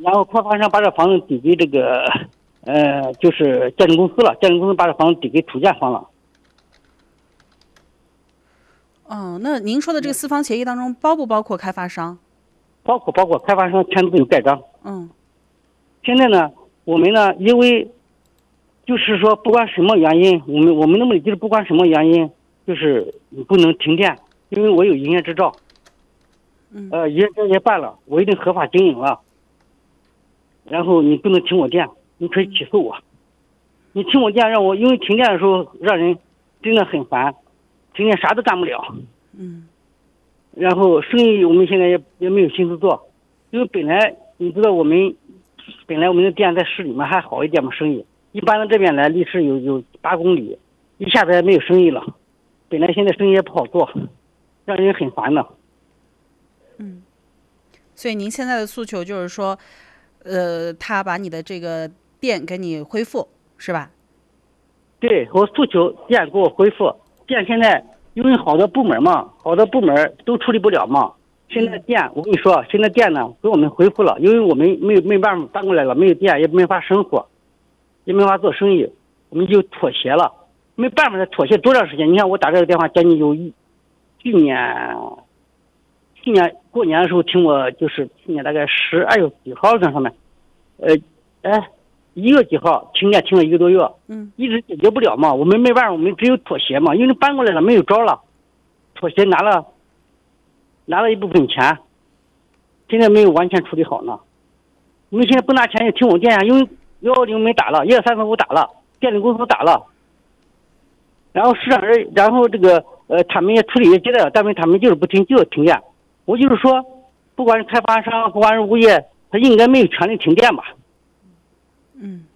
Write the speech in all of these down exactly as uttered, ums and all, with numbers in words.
然后开发商把这房子抵给这个，呃，就是建筑公司了，建筑公司把这房子抵给土建方了。 哦，那您说的这个私房协议当中包不包括开发商？ 包括包括开发商全都有盖章。 嗯。 现在呢，我们呢，因为就是说不管什么原因，我们我们的目的就是不管什么原因，就是你不能停电，因为我有营业执照。 嗯。 呃，营业执照也办了，我已经合法经营了。然后你不能停我电，你可以起诉我。你停我电让我，因为停电的时候让人真的很烦，停电啥都干不了。 嗯。 然后生意我们现在也也没有心思做，因为本来你知道我们本来我们的店在市里面还好一点嘛，生意一般的这边来离市有有八公里，一下子也没有生意了。本来现在生意也不好做，让人很烦的。 嗯，所以您现在的诉求就是说，呃，他把你的这个店给你恢复，是吧？ 对，我诉求店给我恢复。店现在因为好多部门嘛，好多部门都处理不了嘛。现在店，我跟你说，现在店呢给我们恢复了，因为我们没有没办法搬过来了，没有店也没法生活，也没法做生意，我们就妥协了。没办法，妥协多长时间？你看我打这个电话，将近有一去年去年过年的时候听我，就是去年大概十二月几号这上面，呃，哎。一月几号停电停了一个多月， 嗯， 一直解决不了嘛，我们没办法，我们只有妥协嘛，因为搬过来了没有招了，妥协拿了拿了一部分钱，现在没有完全处理好呢。我们现在不拿钱也停我电呀，因为幺幺零没打了，一二三四五打了，电力公司打了，然后市场人，然后这个呃他们也处理也接待了，但是他们就是不停，就是停电。我就是说，不管是开发商，不管是物业，他应该没有权利停电吧。 嗯，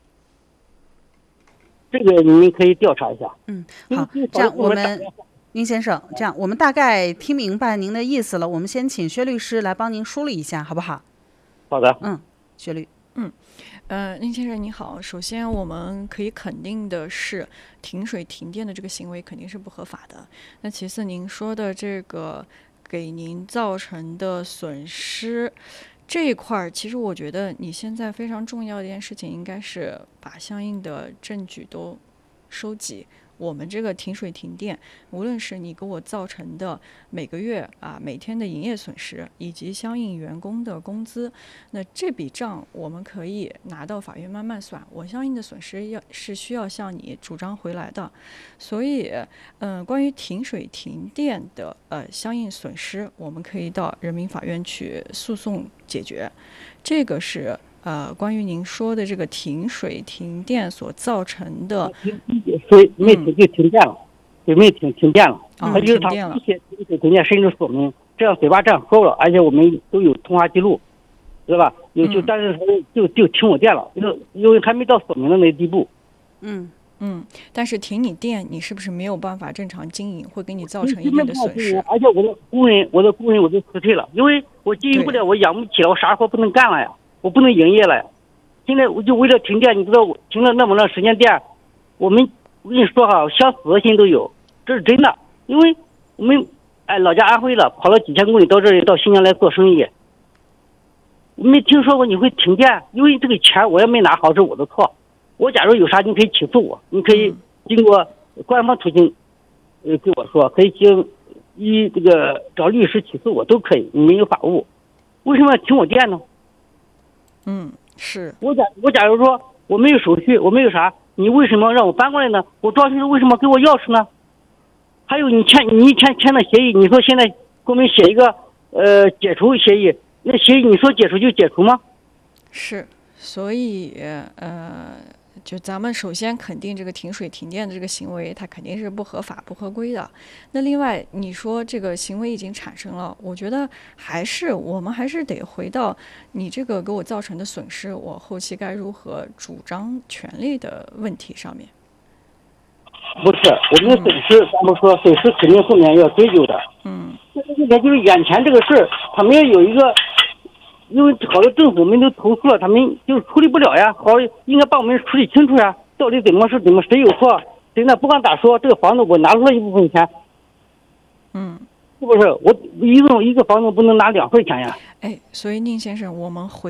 这个你们可以调查一下。 嗯，好，这样我们，宁先生，这样我们大概听明白您的意思了。我们先请薛律师来帮您梳理一下，好不好？ 好的。 嗯，薛律， 嗯，呃，宁先生你好。首先，我们可以肯定的是，停水停电的这个行为肯定是不合法的。那其次，您说的这个给您造成的损失。这一块其实我觉得你现在非常重要的一件事情应该是把相应的证据都收集。我们这个停水停电，无论是你给我造成的每个月啊每天的营业损失，以及相应员工的工资，那这笔账我们可以拿到法院慢慢算。我相应的损失要是需要向你主张回来的，所以，嗯、呃，关于停水停电的呃相应损失，我们可以到人民法院去诉讼解决。这个是。呃，关于您说的这个停水停电所造成的， 所以没停就停电了，就没停停电了。 啊、 他就是他一些停水停电申请说明，这样嘴巴这样说了，而且我们都有通话记录，知道吧？有就、嗯、但是就就停我电了，因为因为还没到锁明的那地步。 嗯嗯，但是停你电，你是不是没有办法正常经营，会给你造成一定的损失？ 而且我的工人，我的工人我都辞退了，因为我经营不了，我养不起了，我啥活不能干了呀。我不能营业了呀！现在我就为了停电，你知道我停了那么长时间电，我们我跟你说哈，想死的心都有，这是真的。因为我们哎老家安徽了，跑了几千公里到这里到新疆来做生意，我没听说过你会停电，因为这个钱我也没拿好，是我的错。我假如有啥，你可以起诉我，你可以经过官方途径，呃跟我说，可以经一这个找律师起诉我都可以，你没有法务，为什么要停我电呢？ 嗯，是我假我假如说我没有手续，我没有啥，你为什么让我搬过来呢？我装修为什么给我钥匙呢？还有你签你签签的协议，你说现在给我们写一个呃解除协议，那协议你说解除就解除吗？ 是，所以呃，就咱们首先肯定这个停水停电的这个行为，它肯定是不合法、不合规的。那另外，你说这个行为已经产生了，我觉得还是我们还是得回到你这个给我造成的损失，我后期该如何主张权利的问题上面。 不是，我们的损失，咱们说损失肯定后面要追究的。 嗯， 现在就是眼前这个事，他们有一个。因为好多政府我们都投诉了，他们就是处理不了呀。好，应该把我们处理清楚呀，到底怎么是怎么谁有错？谁呢？不管咋说，这个房子我拿出了一部分钱， 嗯， 是不是？我一个一个房子不能拿两份钱呀？ 哎，所以宁先生，我们回。